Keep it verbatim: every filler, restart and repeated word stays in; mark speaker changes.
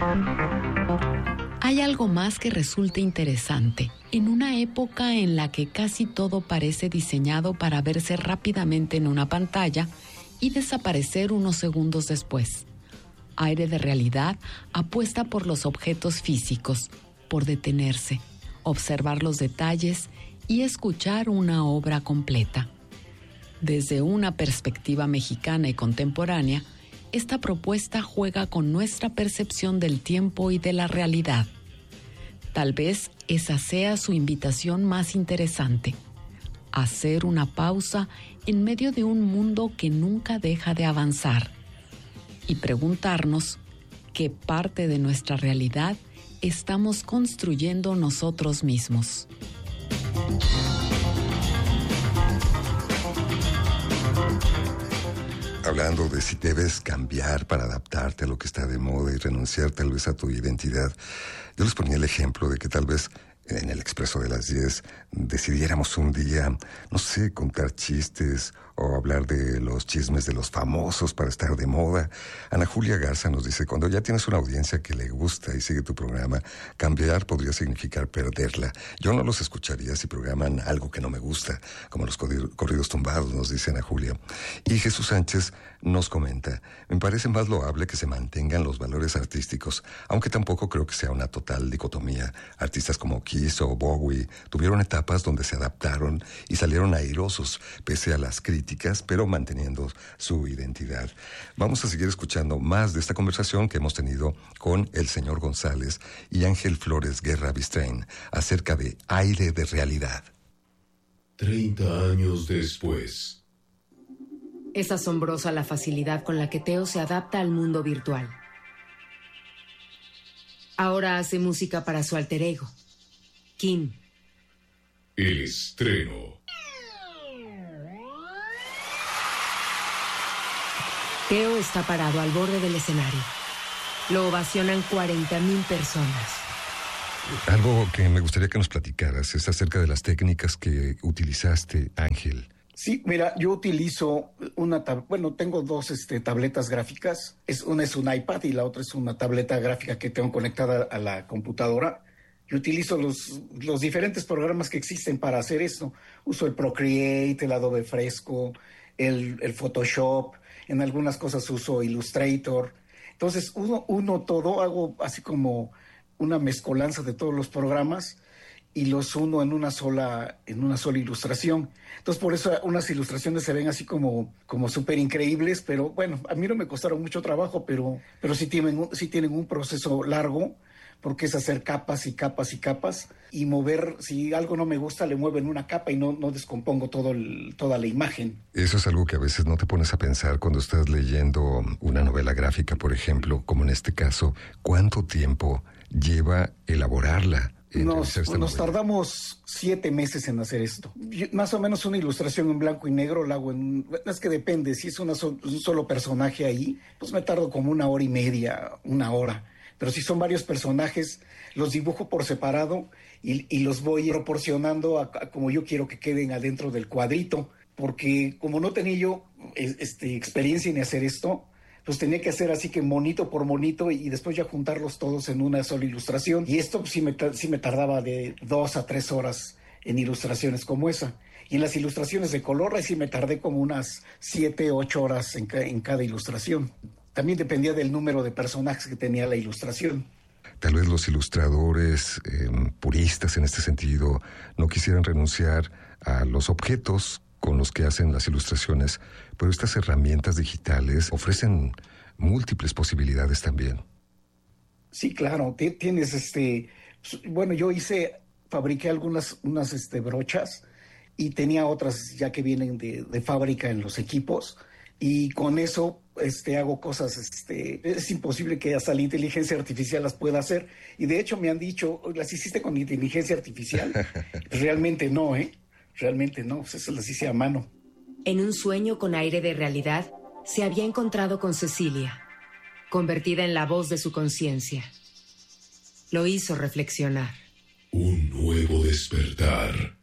Speaker 1: Hay algo más que resulta interesante. En una época en la que casi todo parece diseñado para verse rápidamente en una pantalla y desaparecer unos segundos después. Aire de Realidad apuesta por los objetos físicos, por detenerse, observar los detalles y escuchar una obra completa. Desde una perspectiva mexicana y contemporánea, esta propuesta juega con nuestra percepción del tiempo y de la realidad. Tal vez esa sea su invitación más interesante: hacer una pausa en medio de un mundo que nunca deja de avanzar y preguntarnos qué parte de nuestra realidad estamos construyendo nosotros mismos.
Speaker 2: Hablando de si debes cambiar para adaptarte a lo que está de moda y renunciar tal vez a tu identidad, yo les ponía el ejemplo de que tal vez en el Expreso de las diez decidiéramos un día, no sé, contar chistes o hablar de los chismes de los famosos para estar de moda. Ana Julia Garza nos dice: cuando ya tienes una audiencia que le gusta y sigue tu programa, cambiar podría significar perderla. Yo no los escucharía si programan algo que no me gusta, como los corridos tumbados, nos dice Ana Julia. Y Jesús Sánchez nos comenta: me parece más loable que se mantengan los valores artísticos, aunque tampoco creo que sea una total dicotomía. Artistas como Kiss o Bowie tuvieron etapas donde se adaptaron y salieron airosos pese a las críticas, pero manteniendo su identidad. Vamos a seguir escuchando más de esta conversación que hemos tenido con el señor González y Ángel Flores Guerra Bistrain acerca de Aire de Realidad.
Speaker 3: Treinta años después.
Speaker 4: Es asombrosa la facilidad con la que Teo se adapta al mundo virtual. Ahora hace música para su alter ego, Kim.
Speaker 3: El estreno.
Speaker 4: Teo está parado al borde del escenario. Lo ovacionan cuarenta mil personas.
Speaker 2: Algo que me gustaría que nos platicaras es acerca de las técnicas que utilizaste, Ángel.
Speaker 5: Sí, mira, yo utilizo una, tab- bueno, tengo dos este, tabletas gráficas. Es, una es un iPad y la otra es una tableta gráfica que tengo conectada a la computadora. Yo utilizo los, los diferentes programas que existen para hacer esto. Uso el Procreate, el Adobe Fresco, el, el Photoshop. En algunas cosas uso Illustrator. Entonces, uno, uno todo, hago así como una mezcolanza de todos los programas y los uno en una sola, en una sola ilustración. Entonces, por eso unas ilustraciones se ven así como, como súper increíbles, pero bueno, a mí no me costaron mucho trabajo, pero, pero sí tienen, un- sí tienen un proceso largo, porque es hacer capas y capas y capas y mover. Si algo no me gusta, le muevo en una capa y no, no descompongo todo el, toda la imagen.
Speaker 2: Eso es algo que a veces no te pones a pensar cuando estás leyendo una novela gráfica, por ejemplo, como en este caso. ¿Cuánto tiempo lleva elaborarla? en
Speaker 5: Nos,
Speaker 2: realizar esta
Speaker 5: nos
Speaker 2: novela?
Speaker 5: tardamos siete meses en hacer esto. Yo- más o menos una ilustración en blanco y negro la hago en... Es que depende, si es una sol- un solo personaje ahí, pues me tardo como una hora y media, una hora. Pero si son varios personajes, los dibujo por separado y, y los voy proporcionando a, a como yo quiero que queden adentro del cuadrito. Porque como no tenía yo es- este, experiencia en hacer esto, pues tenía que hacer así que monito por monito y después ya juntarlos todos en una sola ilustración. Y esto pues, sí, me, ta- sí me tardaba de dos a tres horas en ilustraciones como esa. Y en las ilustraciones de color, ahí sí me tardé como unas siete, ocho horas en, ca- en cada ilustración. También dependía del número de personajes que tenía la ilustración.
Speaker 2: Tal vez los ilustradores eh, puristas en este sentido no quisieran renunciar a los objetos con los que hacen las ilustraciones, pero estas herramientas digitales ofrecen múltiples posibilidades también.
Speaker 5: Sí, claro, ti- tienes este, s- bueno, yo hice, fabriqué algunas unas este, brochas y tenía otras ya que vienen de, de fábrica en los equipos y con eso este, hago cosas, este, es imposible que hasta la inteligencia artificial las pueda hacer y de hecho me han dicho, ¿las hiciste con inteligencia artificial? Pues realmente no, ¿eh? Realmente no, pues eso las hice a mano.
Speaker 4: En un sueño con aire de realidad, se había encontrado con Cecilia, convertida en la voz de su conciencia. Lo hizo reflexionar.
Speaker 3: Un nuevo despertar.